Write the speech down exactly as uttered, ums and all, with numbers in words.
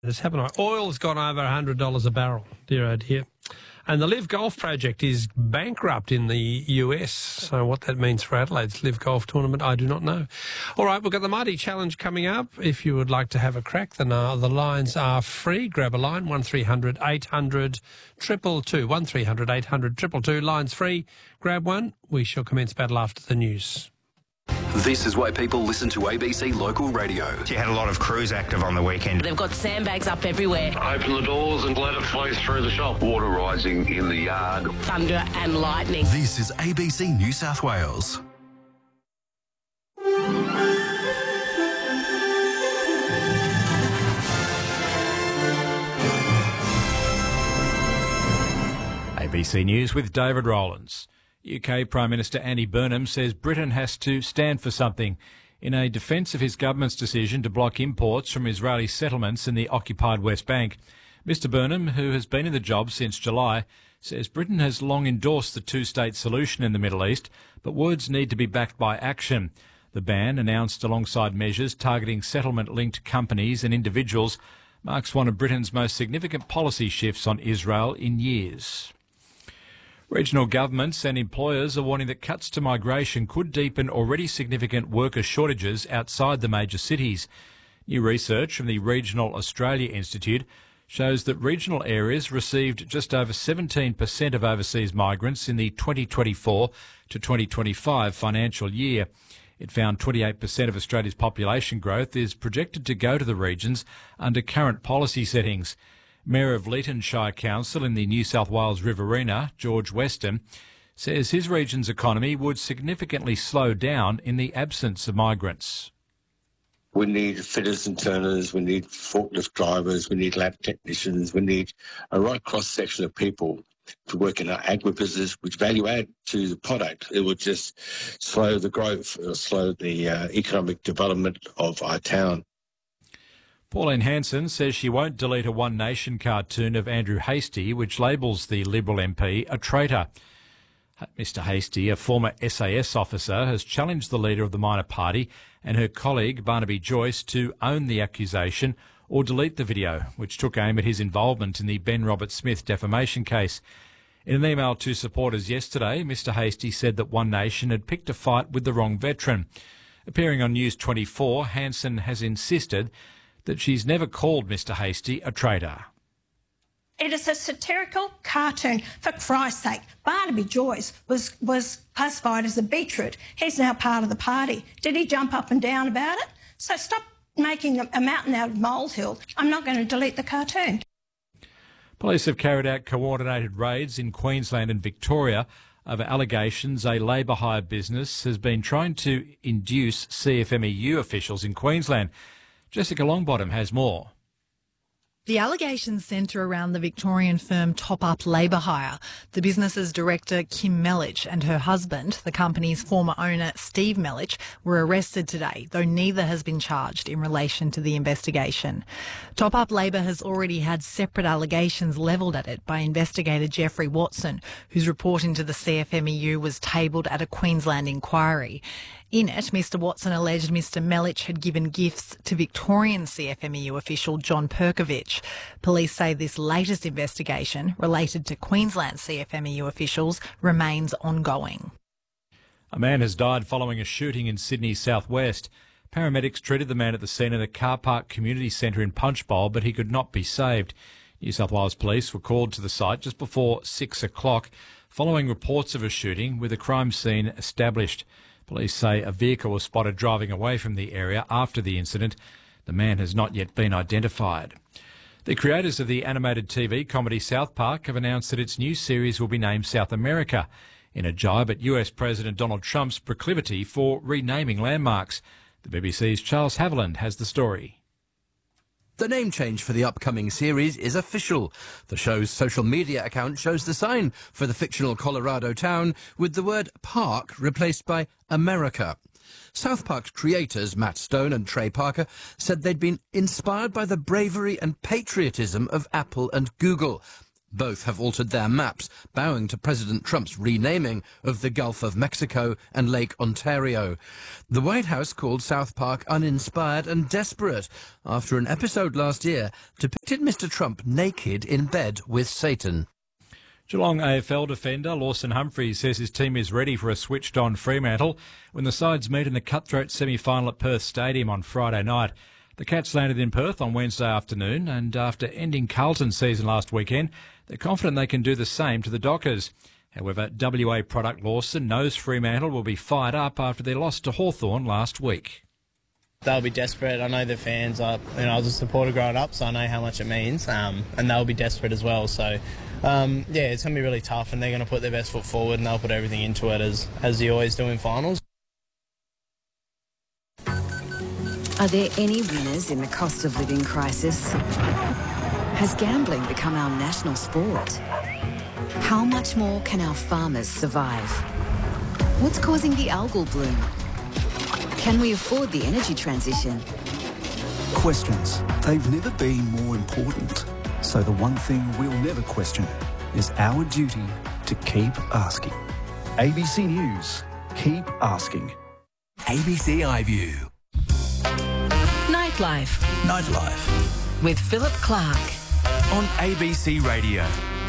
It's happened. Oil's gone over one hundred dollars a barrel, dear oh dear. And the Live Golf project is bankrupt in the U S. So what that means for Adelaide's Live Golf tournament, I do not know. All right, we've got the Mighty Challenge coming up. If you would like to have a crack, then uh, the lines are free. Grab a line, one three hundred eight hundred two two two. one three hundred eight hundred two two two. Lines free. Grab one. We shall commence battle after the news. This is why people listen to A B C Local Radio. You had a lot of crews active on the weekend. They've got sandbags up everywhere. Open the doors and let it flow through the shop. Water rising in the yard. Thunder and lightning. This is A B C New South Wales. A B C News with David Rowlands. U K Prime Minister Andy Burnham says Britain has to stand for something in a defence of his government's decision to block imports from Israeli settlements in the occupied West Bank. Mister Burnham, who has been in the job since July, says Britain has long endorsed the two-state solution in the Middle East, but words need to be backed by action. The ban, announced alongside measures targeting settlement-linked companies and individuals, marks one of Britain's most significant policy shifts on Israel in years. Regional governments and employers are warning that cuts to migration could deepen already significant worker shortages outside the major cities. New research from the Regional Australia Institute shows that regional areas received just over seventeen percent of overseas migrants in the twenty twenty-four to twenty twenty-five financial year. It found twenty-eight percent of Australia's population growth is projected to go to the regions under current policy settings. Mayor of Leeton Shire Council in the New South Wales Riverina, George Weston, says his region's economy would significantly slow down in the absence of migrants. We need fitters and turners, we need forklift drivers, we need lab technicians, we need a right cross-section of people to work in our agribusiness, which value add to the product. It would just slow the growth, or slow the uh, economic development of our town. Pauline Hanson says she won't delete a One Nation cartoon of Andrew Hastie, which labels the Liberal M P a traitor. Mister Hastie, a former S A S officer, has challenged the leader of the minor party and her colleague Barnaby Joyce to own the accusation or delete the video, which took aim at his involvement in the Ben Roberts-Smith defamation case. In an email to supporters yesterday, Mister Hastie said that One Nation had picked a fight with the wrong veteran. Appearing on News twenty-four, Hanson has insisted that she's never called Mister Hastie a traitor. It is a satirical cartoon, for Christ's sake. Barnaby Joyce was, was classified as a beetroot. He's now part of the party. Did he jump up and down about it? So stop making a, a mountain out of molehill. I'm not going to delete the cartoon. Police have carried out coordinated raids in Queensland and Victoria over allegations a labour hire business has been trying to induce C F M E U officials in Queensland. Jessica Longbottom has more. The allegations centre around the Victorian firm Top Up Labour Hire. The business's director, Kim Melich, and her husband, the company's former owner, Steve Melich, were arrested today, though neither has been charged in relation to the investigation. Top Up Labour has already had separate allegations levelled at it by investigator Jeffrey Watson, whose report into the C F M E U was tabled at a Queensland inquiry. In it, Mister Watson alleged Mister Melich had given gifts to Victorian C F M E U official John Perkovich. Police say this latest investigation, related to Queensland C F M E U officials, remains ongoing. A man has died following a shooting in Sydney's southwest. Paramedics treated the man at the scene at a car park community centre in Punchbowl, but he could not be saved. New South Wales Police were called to the site just before six o'clock, following reports of a shooting with a crime scene established. Police say a vehicle was spotted driving away from the area after the incident. The man has not yet been identified. The creators of the animated T V comedy South Park have announced that its new series will be named South America, in a jibe at U S President Donald Trump's proclivity for renaming landmarks. The B B C's Charles Haviland has the story. The name change for the upcoming series is official. The show's social media account shows the sign for the fictional Colorado town with the word park replaced by America. South Park's creators, Matt Stone and Trey Parker, said they'd been inspired by the bravery and patriotism of Apple and Google. Both have altered their maps, bowing to President Trump's renaming of the Gulf of Mexico and Lake Ontario. The White House called South Park uninspired and desperate after an episode last year depicted Mister Trump naked in bed with Satan. Geelong A F L defender Lawson Humphries says his team is ready for a switched-on Fremantle when the sides meet in the cutthroat semi-final at Perth Stadium on Friday night. The Cats landed in Perth on Wednesday afternoon, and after ending Carlton's season last weekend, they're confident they can do the same to the Dockers. However, W A product Lawson knows Fremantle will be fired up after their loss to Hawthorn last week. They'll be desperate. I know the fans are, you know, I was a supporter growing up, so I know how much it means, um, and they'll be desperate as well. So, um, yeah, it's going to be really tough, and they're going to put their best foot forward, and they'll put everything into it as, as you always do in finals. Are there any winners in the cost of living crisis? Has gambling become our national sport? How much more can our farmers survive? What's causing the algal bloom? Can we afford the energy transition? Questions. They've never been more important. So the one thing we'll never question is our duty to keep asking. A B C News. Keep asking. A B C iView. Nightlife. Nightlife. With Philip Clark. On A B C Radio.